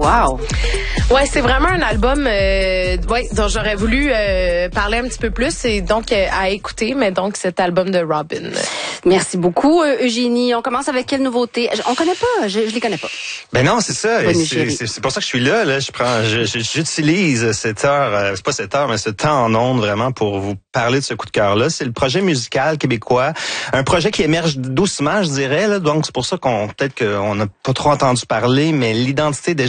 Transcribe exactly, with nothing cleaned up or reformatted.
Wow! Ouais, c'est vraiment un album euh, ouais, dont j'aurais voulu euh, parler un petit peu plus et donc euh, à écouter, mais donc cet album de Robyn. Merci beaucoup, euh, Eugénie. On commence avec quelle nouveauté? On connaît pas, je, je les connais pas. Ben non, c'est ça. Bonne C'est, c'est, c'est pour ça que je suis là. Là, je prends, je, je, j'utilise cette heure, euh, c'est pas cette heure, mais ce temps en ondes vraiment pour vous parler de ce coup de cœur-là. C'est le projet musical québécois, un projet qui émerge doucement, je dirais. Là, donc c'est pour ça qu'on peut-être qu'on n'a pas trop entendu parler, mais l'identité déjà